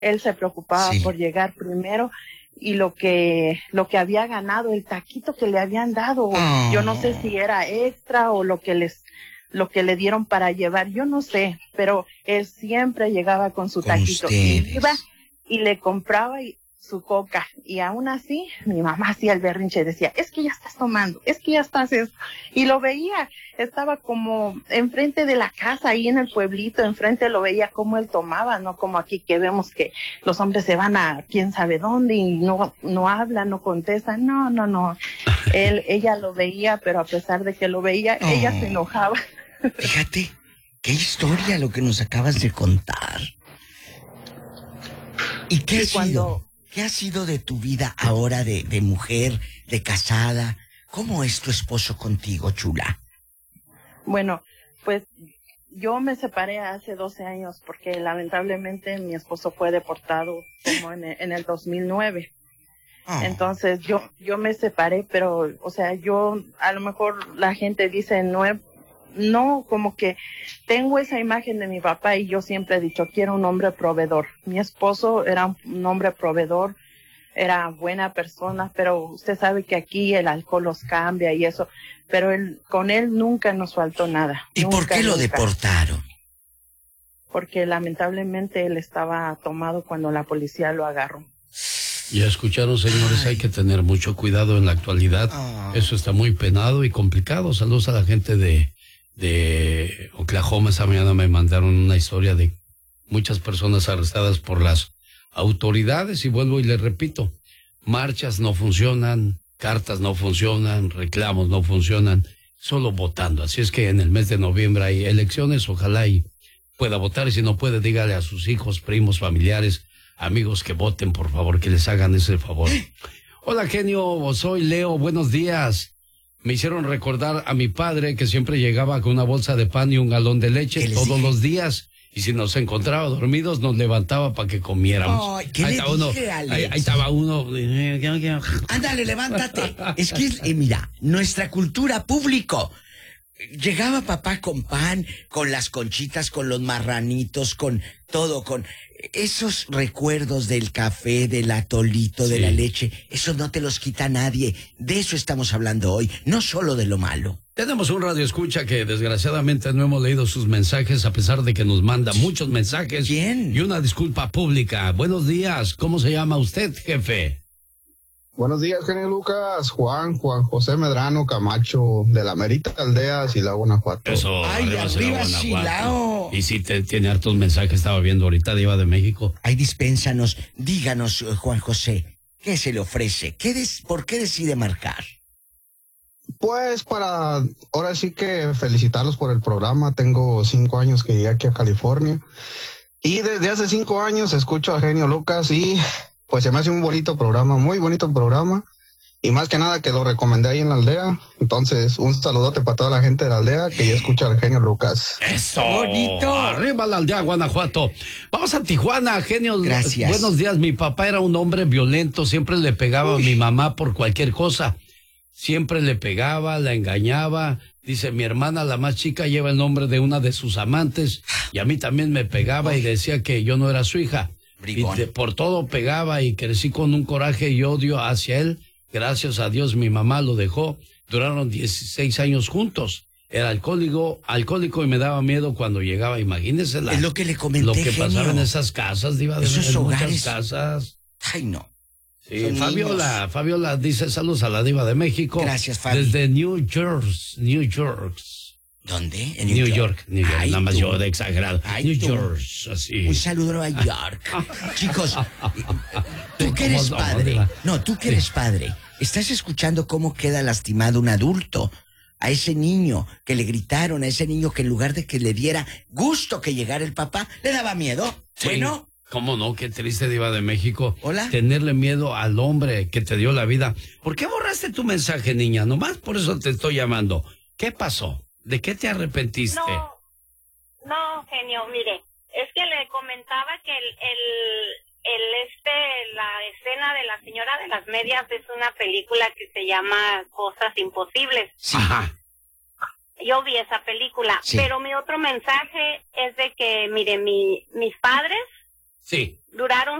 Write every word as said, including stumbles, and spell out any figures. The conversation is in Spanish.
él se preocupaba Sí. por llegar primero y lo que lo que había ganado, el taquito que le habían dado, Oh. yo no sé si era extra o lo que les lo que le dieron para llevar, yo no sé, pero él siempre llegaba con su Con taquito ustedes. y iba y le compraba y, su coca, y aún así mi mamá hacía el berrinche y decía, es que ya estás tomando, es que ya estás eso, y lo veía, estaba como enfrente de la casa, ahí en el pueblito, enfrente lo veía como él tomaba, no como aquí que vemos que los hombres se van a quién sabe dónde y no, no hablan, no contestan, no, no, no, él, ella lo veía, pero a pesar de que lo veía, Oh. ella se enojaba. Fíjate, qué historia lo que nos acabas de contar. ¿Y qué Y ha cuando- sido? ¿Qué ha sido de tu vida ahora de, de mujer, de casada? ¿Cómo es tu esposo contigo, chula? Bueno, pues yo me separé hace doce años porque lamentablemente mi esposo fue deportado como en el, en el dos mil nueve. Oh. Entonces yo yo me separé, pero o sea, yo a lo mejor la gente dice no he- no, como que tengo esa imagen de mi papá y yo siempre he dicho, quiero un hombre proveedor. Mi esposo era un hombre proveedor, era buena persona, pero usted sabe que aquí el alcohol los cambia y eso, pero él, con él nunca nos faltó nada. ¿Y por Nunca, qué lo nunca. deportaron? Porque lamentablemente él estaba tomado cuando la policía lo agarró. Ya escucharon, señores, Ay. hay que tener mucho cuidado en la actualidad. Ah. Eso está muy penado y complicado. Saludos a la gente de, de Oklahoma. Esa mañana me mandaron una historia de muchas personas arrestadas por las autoridades y vuelvo y les repito, marchas no funcionan, cartas no funcionan, reclamos no funcionan, solo votando. Así es que en el mes de noviembre hay elecciones, ojalá y pueda votar y si no puede, dígale a sus hijos, primos, familiares, amigos que voten, por favor, que les hagan ese favor. Hola, genio, soy Leo, buenos días. Me hicieron recordar a mi padre que siempre llegaba con una bolsa de pan y un galón de ¿Qué leche les todos dije? los días. Y si nos encontraba dormidos, nos levantaba para que comiéramos. Ay, ¿qué le estaba uno, dije, Alex? ahí, ahí estaba uno. Ándale, levántate. Es que, eh, mira, nuestra cultura, público. Llegaba papá con pan, con las conchitas, con los marranitos, con todo, con esos recuerdos del café, del atolito, de Sí. la leche. Eso no te los quita nadie. De eso estamos hablando hoy, no solo de lo malo. Tenemos un radio escucha que desgraciadamente no hemos leído sus mensajes a pesar de que nos manda muchos mensajes. ¿Quién? Y una disculpa pública. Buenos días. ¿Cómo se llama usted, jefe? Buenos días, genio Lucas. Juan, Juan José Medrano Camacho, de la Merita Aldea, Silao, Guanajuato. Eso. Ay, arriba, Silao, Guanajuato. Silao. Y sí, te, tiene hartos mensajes. Estaba viendo ahorita, Diva de México. Ay, dispénsanos, díganos, eh, Juan José, ¿qué se le ofrece? ¿Qué des- ¿Por qué decide marcar? Pues para, ahora sí que felicitarlos por el programa. Tengo cinco años que llegué aquí a California. Y desde hace cinco años escucho a genio Lucas y pues se me hace un bonito programa, muy bonito programa. Y más que nada que lo recomendé ahí en la aldea. Entonces, un saludote para toda la gente de la aldea que ya escucha al genio Lucas. ¡Eso! ¡Bonito! ¡Arriba la aldea, Guanajuato! Vamos a Tijuana, genio. Gracias. Buenos días. Mi papá era un hombre violento. Siempre le pegaba Uy. a mi mamá por cualquier cosa. Siempre le pegaba, la engañaba. Dice, mi hermana, la más chica, lleva el nombre de una de sus amantes. Y a mí también me pegaba y decía que yo no era su hija. Bribón. Y de- por todo pegaba y crecí con un coraje y odio hacia él. Gracias a Dios mi mamá lo dejó. Duraron dieciséis años juntos. Era alcohólico, alcohólico y me daba miedo cuando llegaba. Imagínese la, Es lo que le comenté, lo que genio. pasaba en esas casas, Diva de Esos en hogares. muchas casas. Ay, no. Sí, Son Fabiola, niños. Fabiola dice saludos a la Diva de México. Gracias, Fabi. Desde New York, New York. ¿Dónde? En New York, New York, Ay, nada más tú. yo de exagerado. Ay, New tú. York, así. Un saludo a Nueva York. Chicos, tú Sí, que eres cómo no, padre. Diva. No, tú que Sí. eres padre. Estás escuchando cómo queda lastimado un adulto. A ese niño que le gritaron, a ese niño que en lugar de que le diera gusto que llegara el papá, le daba miedo. Sí. Bueno, ¿Cómo no? Qué triste, Diva de México. Hola. Tenerle miedo al hombre que te dio la vida. ¿Por qué borraste tu mensaje, niña? Nomás por eso te estoy llamando. ¿Qué pasó? ¿De qué te arrepentiste? No, no, genio, mire, es que le comentaba que el, el, el este, la escena de la señora de las medias es una película que se llama Cosas Imposibles. sí. Ajá. Yo vi esa película, Sí. pero mi otro mensaje es de que, mire, mi, mis padres Sí. Duraron